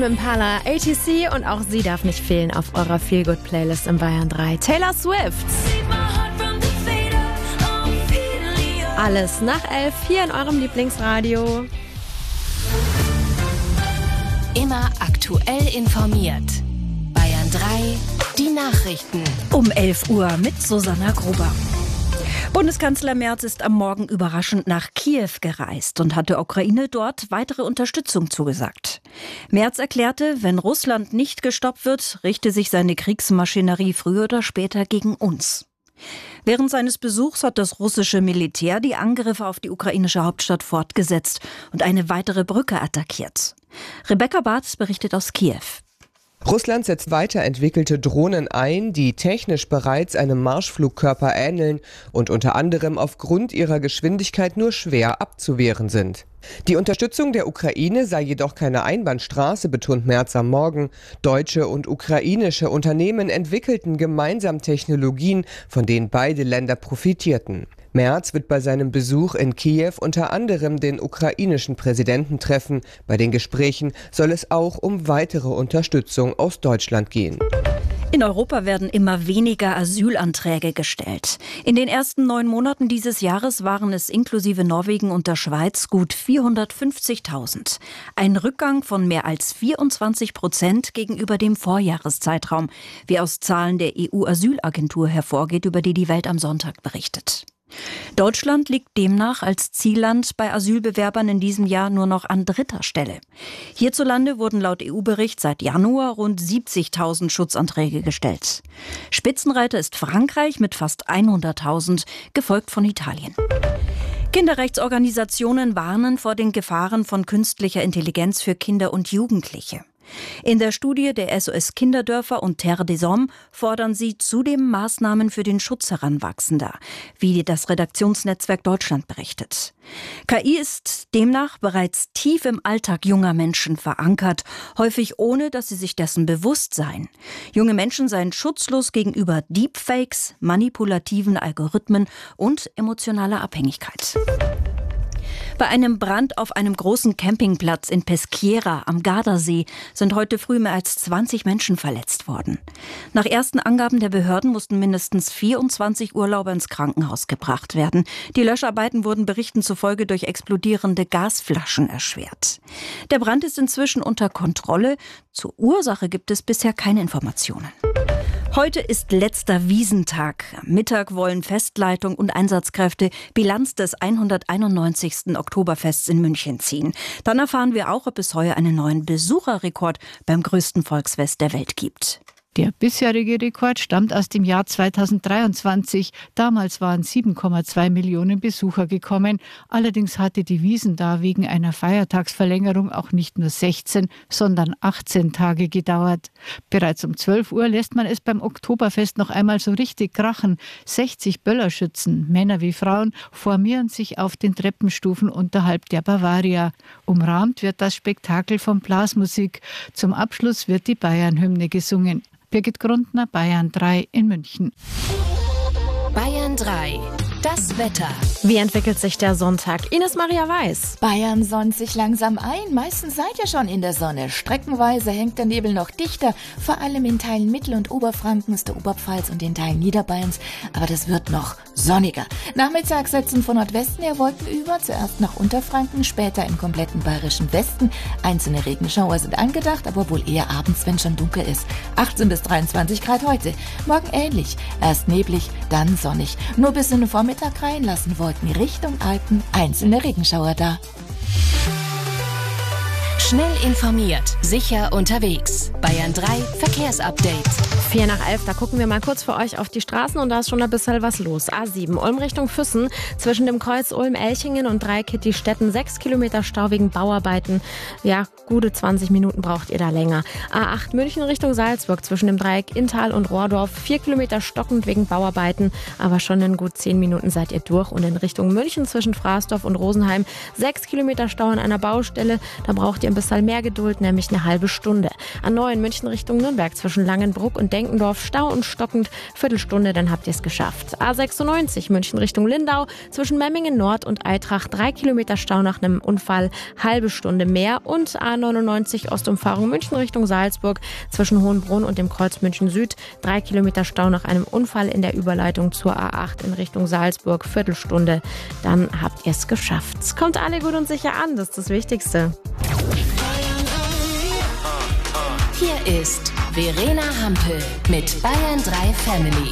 Tame Impala, ATC und auch sie darf nicht fehlen auf eurer Feelgood-Playlist in Bayern 3. Taylor Swift. Alles nach 11 hier in eurem Lieblingsradio. Immer aktuell informiert. Bayern 3, die Nachrichten. Um 11 Uhr mit Susanna Gruber. Bundeskanzler Merz ist am Morgen überraschend nach Kiew gereist und hat der Ukraine dort weitere Unterstützung zugesagt. Merz erklärte, wenn Russland nicht gestoppt wird, richte sich seine Kriegsmaschinerie früher oder später gegen uns. Während seines Besuchs hat das russische Militär die Angriffe auf die ukrainische Hauptstadt fortgesetzt und eine weitere Brücke attackiert. Rebecca Barth berichtet aus Kiew. Russland setzt weiterentwickelte Drohnen ein, die technisch bereits einem Marschflugkörper ähneln und unter anderem aufgrund ihrer Geschwindigkeit nur schwer abzuwehren sind. Die Unterstützung der Ukraine sei jedoch keine Einbahnstraße, betont Merz am Morgen. Deutsche und ukrainische Unternehmen entwickelten gemeinsam Technologien, von denen beide Länder profitierten. Merz wird bei seinem Besuch in Kiew unter anderem den ukrainischen Präsidenten treffen. Bei den Gesprächen soll es auch um weitere Unterstützung aus Deutschland gehen. In Europa werden immer weniger Asylanträge gestellt. In den ersten 9 Monaten dieses Jahres waren es inklusive Norwegen und der Schweiz gut 450.000. Ein Rückgang von mehr als 24% gegenüber dem Vorjahreszeitraum, wie aus Zahlen der EU-Asylagentur hervorgeht, über die die Welt am Sonntag berichtet. Deutschland liegt demnach als Zielland bei Asylbewerbern in diesem Jahr nur noch an 3. Stelle. Hierzulande wurden laut EU-Bericht seit Januar rund 70.000 Schutzanträge gestellt. Spitzenreiter ist Frankreich mit fast 100.000, gefolgt von Italien. Kinderrechtsorganisationen warnen vor den Gefahren von künstlicher Intelligenz für Kinder und Jugendliche. In der Studie der SOS Kinderdörfer und Terre des Hommes fordern sie zudem Maßnahmen für den Schutz Heranwachsender, wie das Redaktionsnetzwerk Deutschland berichtet. KI ist demnach bereits tief im Alltag junger Menschen verankert, häufig ohne, dass sie sich dessen bewusst seien. Junge Menschen seien schutzlos gegenüber Deepfakes, manipulativen Algorithmen und emotionaler Abhängigkeit. Bei einem Brand auf einem großen Campingplatz in Peschiera am Gardasee sind heute früh mehr als 20 Menschen verletzt worden. Nach ersten Angaben der Behörden mussten mindestens 24 Urlauber ins Krankenhaus gebracht werden. Die Löscharbeiten wurden Berichten zufolge durch explodierende Gasflaschen erschwert. Der Brand ist inzwischen unter Kontrolle. Zur Ursache gibt es bisher keine Informationen. Heute ist letzter Wiesentag. Am Mittag wollen Festleitung und Einsatzkräfte Bilanz des 191. Oktoberfests in München ziehen. Dann erfahren wir auch, ob es heuer einen neuen Besucherrekord beim größten Volksfest der Welt gibt. Der bisherige Rekord stammt aus dem Jahr 2023. Damals waren 7,2 Millionen Besucher gekommen. Allerdings hatte die Wiesn da wegen einer Feiertagsverlängerung auch nicht nur 16, sondern 18 Tage gedauert. Bereits um 12 Uhr lässt man es beim Oktoberfest noch einmal so richtig krachen. 60 Böllerschützen, Männer wie Frauen, formieren sich auf den Treppenstufen unterhalb der Bavaria. Umrahmt wird das Spektakel von Blasmusik. Zum Abschluss wird die Bayern-Hymne gesungen. Birgit Grundner, Bayern 3 in München. Bayern 3, das Wetter. Wie entwickelt sich der Sonntag? Ines Maria Weiß. Bayern sonnt sich langsam ein. Meistens seid ihr schon in der Sonne. Streckenweise hängt der Nebel noch dichter. Vor allem in Teilen Mittel- und Oberfrankens, der Oberpfalz und in Teilen Niederbayerns. Aber das wird noch sonniger. Nachmittags setzen von Nordwesten her Wolken über. Zuerst nach Unterfranken, später im kompletten bayerischen Westen. Einzelne Regenschauer sind angedacht, aber wohl eher abends, wenn schon dunkel ist. 18 bis 23 Grad heute. Morgen ähnlich. Erst neblig, dann sonnig. Nur bis in den Vormittag rein lassen Wolken Richtung Alpen, einzelne Regenschauer da. Schnell informiert, sicher unterwegs. Bayern 3 Verkehrsupdate. 4 nach 11, da gucken wir mal kurz für euch auf die Straßen und da ist schon ein bisschen was los. A7, Ulm Richtung Füssen, zwischen dem Kreuz Ulm-Elchingen und Dreikitti-Stetten 6 Kilometer Stau wegen Bauarbeiten. Ja, gute 20 Minuten braucht ihr da länger. A8 München Richtung Salzburg, zwischen dem Dreieck Inntal und Rohrdorf 4 Kilometer stockend wegen Bauarbeiten, aber schon in gut 10 Minuten seid ihr durch. Und in Richtung München zwischen Fraßdorf und Rosenheim 6 Kilometer Stau an einer Baustelle, da braucht ihr ein bisschen mehr Geduld, nämlich eine halbe Stunde. A9 München Richtung Nürnberg zwischen Langenbruck und Denkendorf, Stau und stockend, Viertelstunde, dann habt ihr es geschafft. A96 München Richtung Lindau zwischen Memmingen Nord und Eitrach, 3 Kilometer Stau nach einem Unfall, halbe Stunde mehr. Und A99 Ostumfahrung München Richtung Salzburg zwischen Hohenbrunn und dem Kreuz München Süd, 3 Kilometer Stau nach einem Unfall in der Überleitung zur A8 in Richtung Salzburg, Viertelstunde. Dann habt ihr es geschafft. Es kommt alle gut und sicher an, das ist das Wichtigste. Hier ist Verena Hampel mit Bayern 3 Family.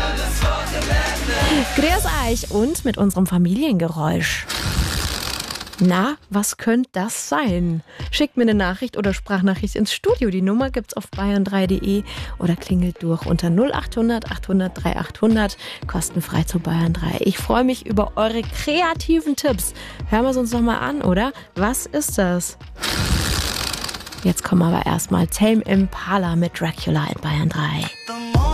Grüß euch und mit unserem Familiengeräusch. Na, was könnte das sein? Schickt mir eine Nachricht oder Sprachnachricht ins Studio. Die Nummer gibt's auf bayern3.de oder klingelt durch unter 0800 800 3800. Kostenfrei zu Bayern 3. Ich freue mich über eure kreativen Tipps. Hören wir es uns nochmal an, oder? Was ist das? Jetzt kommen aber erstmal Tame Impala mit Dracula in Bayern 3.